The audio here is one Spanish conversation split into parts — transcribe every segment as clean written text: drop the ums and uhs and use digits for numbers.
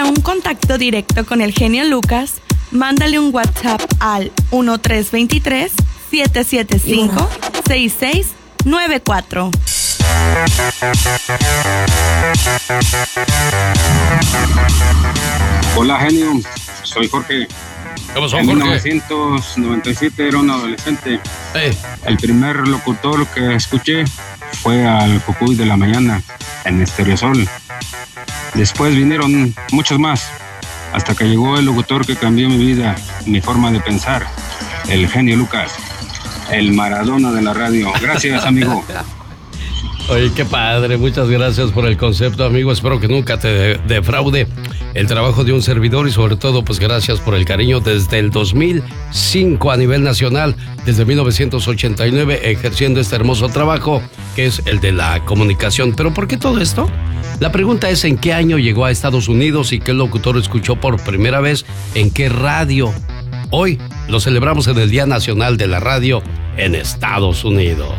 un contacto directo con el genio Lucas, mándale un WhatsApp al 1323-775-6694. Hola, genio. Soy Jorge. ¿Cómo son, en Jorge? 1997 era un adolescente. El primer locutor que escuché fue al Jujuy de la Mañana en Estereosol. Después vinieron muchos más, hasta que llegó el locutor que cambió mi vida, mi forma de pensar, el genio Lucas, el Maradona de la radio. Gracias, amigo. Oye, qué padre, muchas gracias por el concepto, amigo. Espero que nunca te defraude el trabajo de un servidor y sobre todo, pues gracias por el cariño desde el 2005 a nivel nacional, desde 1989 ejerciendo este hermoso trabajo que es el de la comunicación. ¿Pero por qué todo esto? La pregunta es en qué año llegó a Estados Unidos y qué locutor escuchó por primera vez en qué radio. Hoy lo celebramos en el Día Nacional de la Radio en Estados Unidos.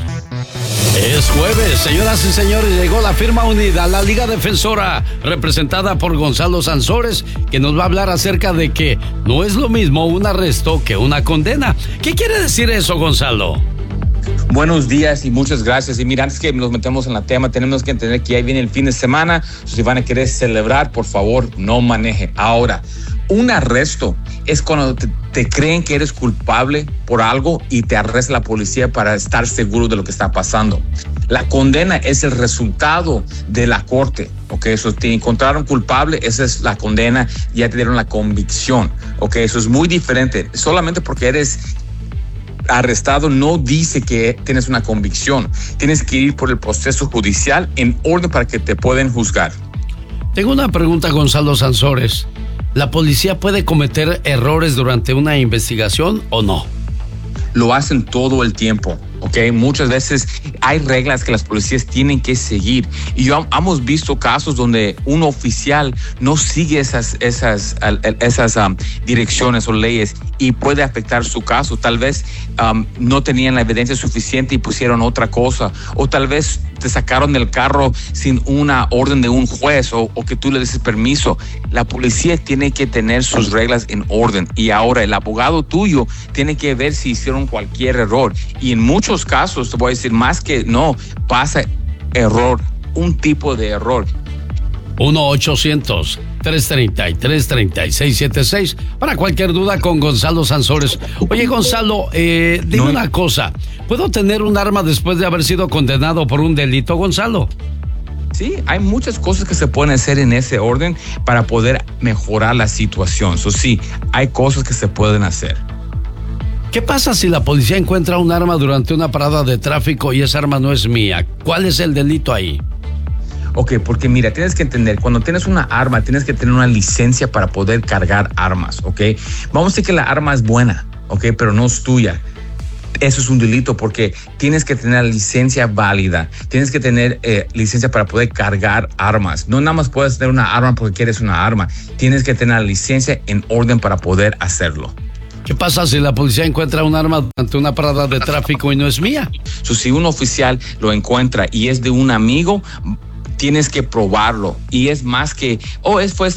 Es jueves, señoras y señores, llegó la firma unida, la Liga Defensora, representada por Gonzalo Sansores, que nos va a hablar acerca de que no es lo mismo un arresto que una condena. ¿Qué quiere decir eso, Gonzalo? Buenos días y muchas gracias. Y mira, antes que nos metemos en la tema, tenemos que entender que ahí viene el fin de semana. Si van a querer celebrar, por favor, no maneje. Ahora, un arresto es cuando te creen que eres culpable por algo y te arresta la policía para estar seguro de lo que está pasando. La condena es el resultado de la corte, ¿ok? Eso te encontraron culpable, esa es la condena, ya te dieron la convicción, ¿ok? Eso es muy diferente. Solamente porque eres arrestado no dice que tienes una convicción. Tienes que ir por el proceso judicial en orden para que te puedan juzgar. Tengo una pregunta, Gonzalo Sansores. ¿La policía puede cometer errores durante una investigación o no? Lo hacen todo el tiempo, ¿ok? Muchas veces hay reglas que las policías tienen que seguir. Y hemos visto casos donde un oficial no sigue esas direcciones o leyes y puede afectar su caso. Tal vez no tenían la evidencia suficiente y pusieron otra cosa. O tal vez te sacaron del carro sin una orden de un juez o que tú le des permiso. La policía tiene que tener sus reglas en orden. Y ahora el abogado tuyo tiene que ver si hicieron cualquier error. Y en muchos casos, te voy a decir, más que no, pasa error, un tipo de error. 1-800-333-3676 para cualquier duda con Gonzalo Sansores. Oye, Gonzalo, dime una cosa. ¿Puedo tener un arma después de haber sido condenado por un delito, Gonzalo? Sí, hay muchas cosas que se pueden hacer en ese orden para poder mejorar la situación. Sí, hay cosas que se pueden hacer. ¿Qué pasa si la policía encuentra un arma durante una parada de tráfico y esa arma no es mía? ¿Cuál es el delito ahí? Ok, porque mira, tienes que entender, cuando tienes una arma, tienes que tener una licencia para poder cargar armas, ¿ok? Vamos a decir que la arma es buena, ¿ok? Pero no es tuya. Eso es un delito porque tienes que tener licencia válida, tienes que tener licencia para poder cargar armas. No nada más puedes tener una arma porque quieres una arma, tienes que tener la licencia en orden para poder hacerlo. ¿Qué pasa si la policía encuentra un arma durante una parada de tráfico y no es mía? Si un oficial lo encuentra y es de un amigo, tienes que probarlo. Y es más que, fue